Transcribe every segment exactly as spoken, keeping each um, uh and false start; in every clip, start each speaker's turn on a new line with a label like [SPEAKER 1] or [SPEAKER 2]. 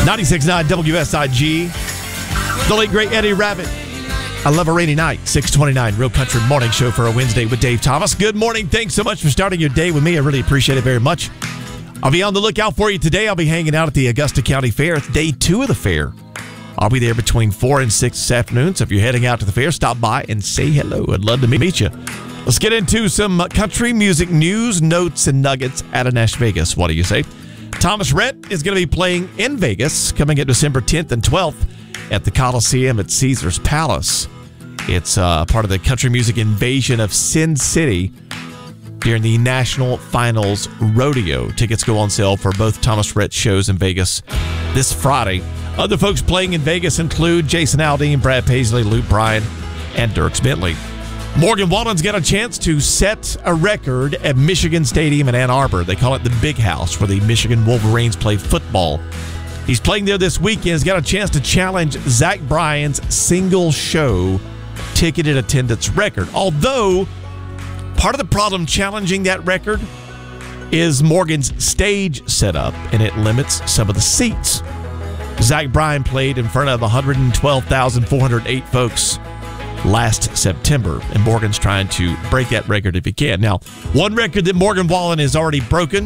[SPEAKER 1] ninety-six point nine W S I G. The late, great Eddie Rabbitt. I love a rainy night. six twenty-nine Real Country Morning Show for a Wednesday with Dave Thomas. Good morning. Thanks so much for starting your day with me. I really appreciate it very much. I'll be on the lookout for you today. I'll be hanging out at the Augusta County Fair. It's day two of the fair. I'll be there between four and six this afternoon. So if you're heading out to the fair, stop by and say hello. I'd love to meet you. Let's get into some country music news, notes, and nuggets out of Nash Vegas. What do you say? Thomas Rhett is going to be playing in Vegas coming at December tenth and twelfth at the Coliseum at Caesars Palace. It's uh, part of the country music invasion of Sin City during the National Finals Rodeo. Tickets go on sale for both Thomas Rhett shows in Vegas this Friday. Other folks playing in Vegas include Jason Aldean, Brad Paisley, Luke Bryan, and Dierks Bentley. Morgan Wallen's got a chance to set a record at Michigan Stadium in Ann Arbor. They call it the Big House, where the Michigan Wolverines play football. He's playing there this weekend. He's got a chance to challenge Zach Bryan's single show ticketed attendance record. Although, part of the problem challenging that record is Morgan's stage setup, and it limits some of the seats. Zach Bryan played in front of one hundred twelve thousand four hundred eight folks last September, and Morgan's trying to break that record if he can. Now, one record that Morgan Wallen has already broken,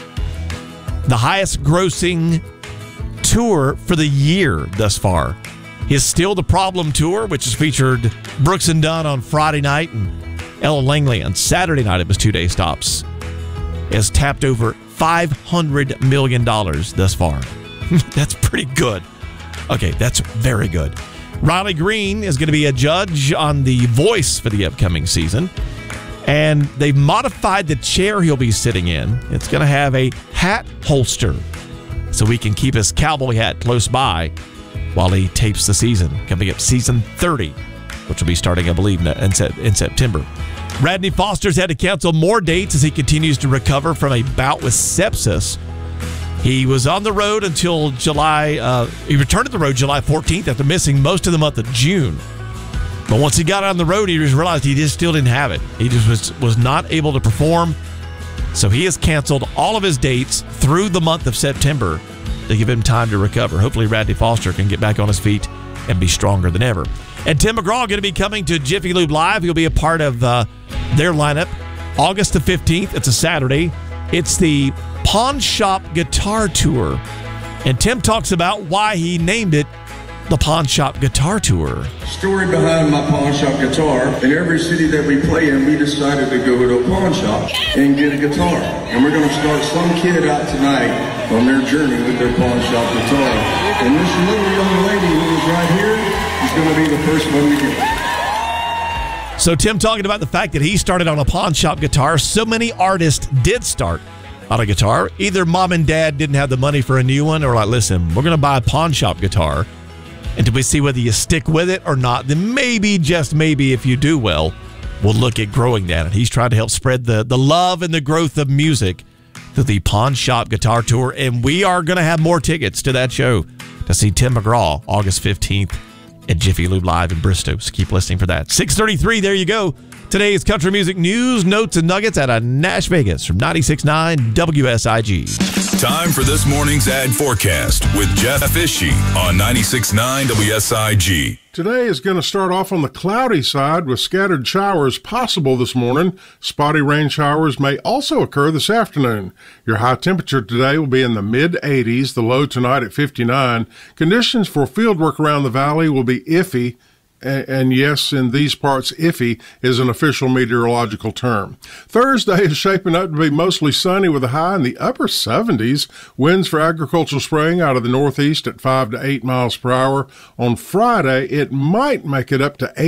[SPEAKER 1] the highest grossing tour for the year thus far, is Still the Problem Tour, which has featured Brooks and Dunn on Friday night and Ella Langley on Saturday night. It was two-day stops. Has tapped over five hundred million dollars thus far. That's pretty good. Okay, that's very good. Riley Green is going to be a judge on The Voice for the upcoming season. And they've modified the chair he'll be sitting in. It's going to have a hat holster so he can keep his cowboy hat close by while he tapes the season. Coming up season thirty, which will be starting, I believe, in September. Radney Foster's had to cancel more dates as he continues to recover from a bout with sepsis. He was on the road until July. Uh, he returned to the road July fourteenth after missing most of the month of June. But once he got on the road, he just realized he just still didn't have it. He just was, was not able to perform. So he has canceled all of his dates through the month of September to give him time to recover. Hopefully, Radney Foster can get back on his feet and be stronger than ever. And Tim McGraw going to be coming to Jiffy Lube Live. He'll be a part of uh, their lineup August the fifteenth. It's a Saturday. It's the Pawn Shop Guitar Tour. And Tim talks about why he named it the Pawn Shop Guitar Tour.
[SPEAKER 2] Story behind my pawn shop guitar. In every city that we play in, we decided to go to a pawn shop and get a guitar. And we're going to start some kid out tonight on their journey with their pawn shop guitar. And this little young lady who is right here is going to be the first one to get it.
[SPEAKER 1] So Tim talking about the fact that he started on a pawn shop guitar. So many artists did start on a guitar. Either mom and dad didn't have the money for a new one, or like, listen, we're going to buy a pawn shop guitar, and till we see whether you stick with it or not, then maybe, just maybe, if you do well, we'll look at growing that. And he's trying to help spread the, the love and the growth of music through the Pawn Shop Guitar Tour, and we are going to have more tickets to that show to see Tim McGraw August fifteenth at Jiffy Lube Live in Bristow. So keep listening for that. six thirty-three, there you go. Today's country music news, notes, and nuggets out of Nash Vegas from ninety-six point nine W S I G.
[SPEAKER 3] Time for this morning's ad forecast with Jeff Ishii on ninety-six point nine W S I G.
[SPEAKER 4] Today is going to start off on the cloudy side with scattered showers possible this morning. Spotty rain showers may also occur this afternoon. Your high temperature today will be in the mid eighties, the low tonight at fifty-nine. Conditions for field work around the valley will be iffy. And yes, in these parts, iffy is an official meteorological term. Thursday is shaping up to be mostly sunny with a high in the upper seventies. Winds for agricultural spraying out of the northeast at five to eight miles per hour. On Friday, it might make it up to eight.